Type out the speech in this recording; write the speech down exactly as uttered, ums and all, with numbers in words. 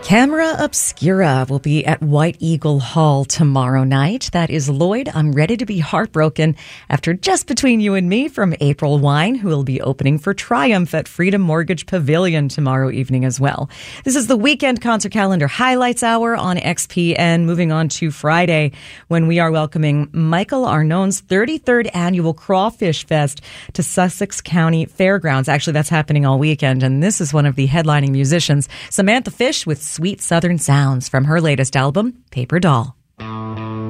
Camera Obscura will be at White Eagle Hall tomorrow night. That is Lloyd, I'm Ready to Be Heartbroken, after Just Between You and Me from April Wine, who will be opening for Triumph at Freedom Mortgage Pavilion tomorrow evening as well. This is the Weekend Concert Calendar Highlights Hour on X P N. Moving on to Friday, when we are welcoming Michael Arnone's thirty-third Annual Crawfish Fest to Sussex County Fairgrounds. Actually, that's happening all weekend, and this is one of the headlining musicians, Samantha Fish, with Sweet Southern Sounds from her latest album, Paper Doll.